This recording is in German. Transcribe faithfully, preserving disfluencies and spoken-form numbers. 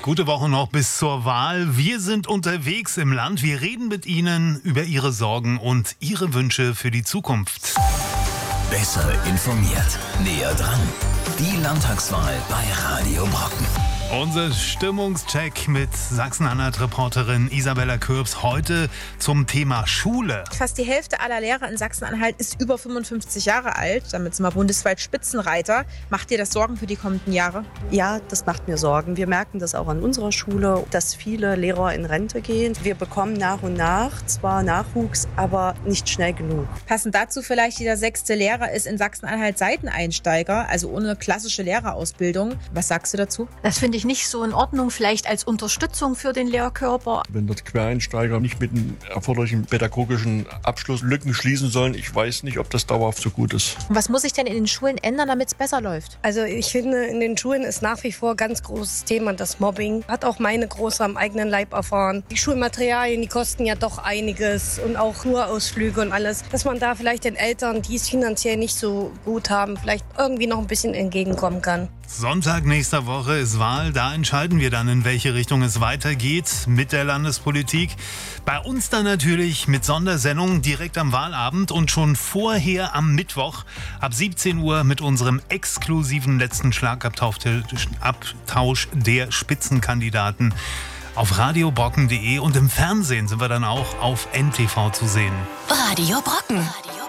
Gute Woche noch bis zur Wahl. Wir sind unterwegs im Land. Wir reden mit Ihnen über Ihre Sorgen und Ihre Wünsche für die Zukunft. Besser informiert, näher dran. Die Landtagswahl bei Radio Brocken. Unser Stimmungscheck mit Sachsen-Anhalt-Reporterin Isabella Kürbs heute zum Thema Schule. Fast die Hälfte aller Lehrer in Sachsen-Anhalt ist über fünfundfünfzig Jahre alt. Damit sind wir bundesweit Spitzenreiter. Macht dir das Sorgen für die kommenden Jahre? Ja, das macht mir Sorgen. Wir merken das auch an unserer Schule, dass viele Lehrer in Rente gehen. Wir bekommen nach und nach zwar Nachwuchs, aber nicht schnell genug. Passend dazu vielleicht, jeder sechste Lehrer ist in Sachsen-Anhalt Seiteneinsteiger, also ohne klassische Lehrerausbildung. Was sagst du dazu? Das finde ich nicht so in Ordnung, vielleicht als Unterstützung für den Lehrkörper. Wenn dort Quereinsteiger nicht mit einem erforderlichen pädagogischen Abschluss Lücken schließen sollen, ich weiß nicht, ob das dauerhaft so gut ist. Was muss sich denn in den Schulen ändern, damit es besser läuft? Also ich finde, in den Schulen ist nach wie vor ganz großes Thema das Mobbing. Hat auch meine Große am eigenen Leib erfahren. Die Schulmaterialien, die kosten ja doch einiges und auch Tourausflüge und alles. Dass man da vielleicht den Eltern, die es finanziell nicht so gut haben, vielleicht irgendwie noch ein bisschen entgegenkommen kann. Sonntag nächster Woche ist Wahl. Da entscheiden wir dann, in welche Richtung es weitergeht mit der Landespolitik. Bei uns dann natürlich mit Sondersendung direkt am Wahlabend und schon vorher am Mittwoch ab siebzehn Uhr mit unserem exklusiven letzten Schlagabtausch der Spitzenkandidaten auf radio brocken punkt de und im Fernsehen sind wir dann auch auf N T V zu sehen. Radio Brocken.